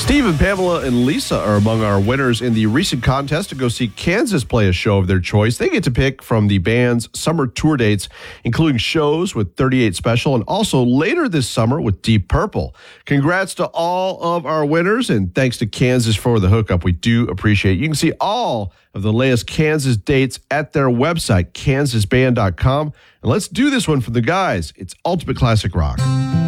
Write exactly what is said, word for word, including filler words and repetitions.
Stephen, Pamela, and Lisa are among our winners in the recent contest to go see Kansas play a show of their choice. They get to pick from the band's summer tour dates, including shows with thirty-eight Special and also later this summer with Deep Purple. Congrats to all of our winners, and thanks to Kansas for the hookup. We do appreciate it. You can see all of the latest Kansas dates at their website, kansas band dot com. And let's do this one for the guys. It's Ultimate Classic Rock.